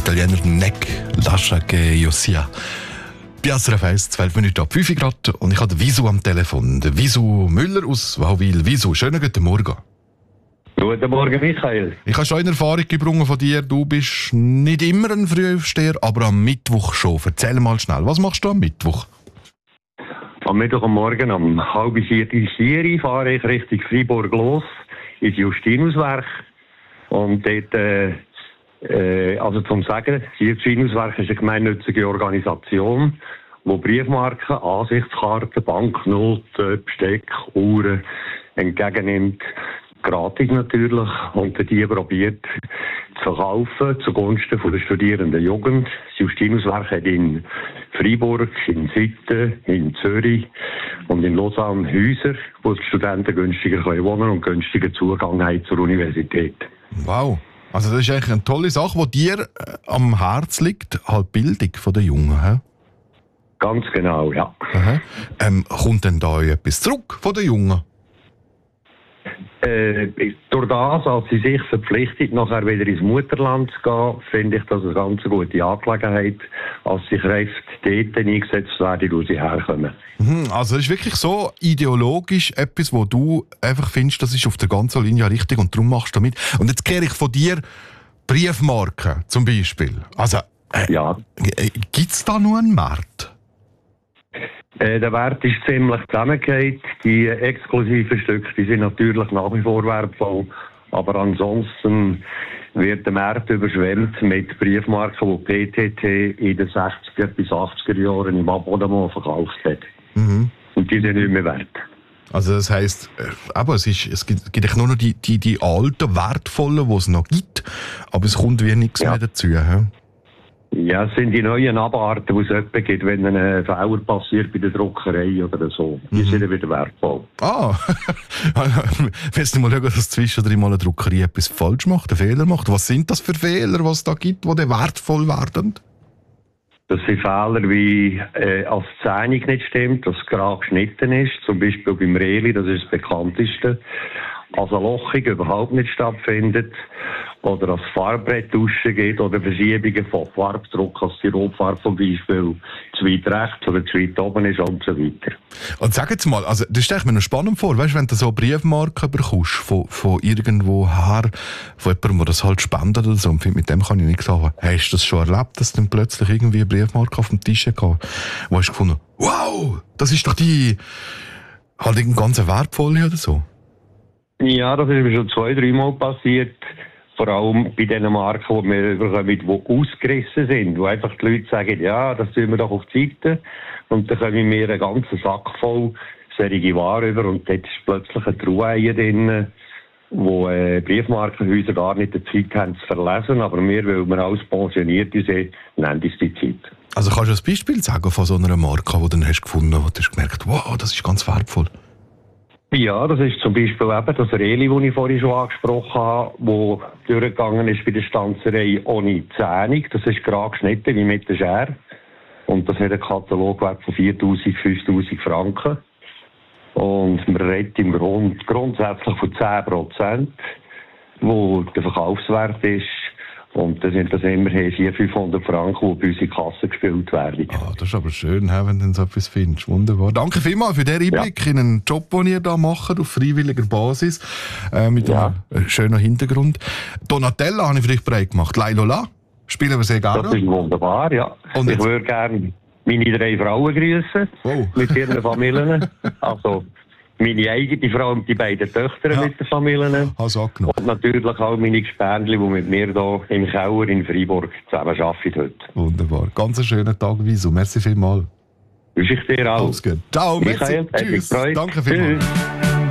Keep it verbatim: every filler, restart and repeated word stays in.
Italiener Neck Lascia che io sia. Piazza Fest, zwölf Minuten ab fünf Grad und ich habe den Visu am Telefon. Den Visu Müller aus Wauwil. Visu, schönen guten Morgen. Guten Morgen, Michael. Ich habe schon eine Erfahrung gebrungen von dir. Du bist nicht immer ein Frühaufsteher, aber am Mittwoch schon. Erzähl mal schnell, was machst du am Mittwoch? Am Mittwoch am Morgen um halb vier Uhr fahre ich Richtung Freiburg los, ins Justinuswerk. Und dort, äh, äh, also zum Sagen, das Justinuswerk ist eine gemeinnützige Organisation, die Briefmarken, Ansichtskarten, Banknoten, Besteck, Uhren entgegennimmt. Gratis natürlich, und die probiert zu verkaufen zugunsten von der studierenden Jugend. Das Justinuswerk hat in Freiburg, in Sitten, in Zürich und in Lausanne Häuser, wo die Studenten günstiger wohnen können und günstiger Zugang haben zur Universität. Wow, also das ist eigentlich eine tolle Sache, die dir äh, am Herz liegt, halt Bildung der Jungen. He? Ganz genau, ja. Ähm, kommt denn da etwas zurück von den Jungen? Äh, durch das, als sie sich verpflichtet, nachher wieder ins Mutterland zu gehen, finde ich das eine ganz gute Angelegenheit, als die Kräfte dort eingesetzt werden, wo sie herkommen. Also es ist wirklich so ideologisch etwas, wo du einfach findest, das ist auf der ganzen Linie richtig und darum machst du mit. Und jetzt kehre ich von dir Briefmarken zum Beispiel. Also äh, ja. äh, gibt es da nur einen Markt? Äh, der Wert ist ziemlich zusammengefallen. Die exklusiven Stücke die sind natürlich nach wie vor wertvoll. Aber ansonsten wird der Markt überschwemmt mit Briefmarken, die P T T in den sechziger bis achtziger Jahren im Abonnement verkauft hat. Mhm. Und die sind nicht mehr wert. Also das heisst, aber es, ist, es gibt, gibt nur noch die, die, die alten, wertvollen, die es noch gibt, aber es kommt wie nichts ja. mehr dazu. He? Ja, es sind die neuen Abarten, die es etwa gibt, wenn ein Fehler passiert bei der Druckerei oder so. Die mhm. sind dann wieder wertvoll. Ah, willst du mal schauen, dass zwischendrin mal eine Druckerei etwas falsch macht, einen Fehler macht? Was sind das für Fehler, was es da gibt, die dann wertvoll werden? Das sind Fehler wie, äh, als die Zeichnung nicht stimmt, dass es gerade geschnitten ist, zum Beispiel beim Reli, das ist das bekannteste. Als eine Lochung überhaupt nicht stattfindet, oder als Farbbrett tauschen geht, oder Verschiebungen von Farbdruck, als die Rotfarbe zum Beispiel zu weit rechts oder zu weit oben ist und so weiter. Und sag jetzt mal, also das stelle ich mir noch spannend vor, weißt, wenn du so Briefmarken bekommst, von, von irgendwo her, von jemandem, der das halt spendet oder so, und mit dem kann ich nichts sagen. Hast du das schon erlebt, dass dann plötzlich irgendwie eine Briefmarke auf dem Tisch kam, wo hast du gefunden, wow, das ist doch die, halt irgendeine ganz wertvolle oder so? Ja, das ist mir schon zwei, dreimal passiert. Vor allem bei den Marken, die wir bekommen, die ausgerissen sind. Wo einfach die Leute sagen, ja, das tun wir doch auf die Seite. Und dann kommen wir einen ganzen Sack voll solche Ware über. Und dort ist plötzlich eine Truhe drin, wo äh, Briefmarkenhäuser gar nicht die Zeit haben zu verlesen. Aber wir, weil wir alles Pensionierte sind, nennen uns die Zeit. Also kannst du ein Beispiel sagen von so einer Marke, die du dann hast gefunden hast, wo du hast gemerkt, wow, das ist ganz wertvoll? Ja, das ist zum Beispiel eben das Reli, das ich vorhin schon angesprochen habe, das durchgegangen ist bei der Stanzerei ohne Zähnung. Das ist gerade geschnitten wie mit der Schere. Und das hat einen Katalogwert von viertausend, fünftausend Franken. Und man redet im Grund grundsätzlich von zehn Prozent, wo der Verkaufswert ist. Und das sind das immerhin vierhundert, fünfhundert Franken, die bei uns in die Kasse gespielt werden. Ah, das ist aber schön, wenn du so etwas findest. Wunderbar. Danke vielmals für den Einblick ja. in einen Job, den ihr hier macht, auf freiwilliger Basis, äh, mit ja. einem schönen Hintergrund. Donatella habe ich für dich bereit gemacht. Lailola, spielen wir sehr gerne. Das ist wunderbar, ja. Und ich würde gerne meine drei Frauen grüßen, oh. mit ihren Familien. Also meine eigene Frau und die beiden Töchter ja. mit den Familien. Also und natürlich auch meine Gespendli, die mit mir hier im Keller in Freiburg zusammen arbeiten heute. Wunderbar. Ganz einen schönen Tag, Visu. Merci vielmals. Wünsche ich dir auch. Alles gut. Ciao, Michael, merci. Tschüss. Danke vielmals. Tschüss.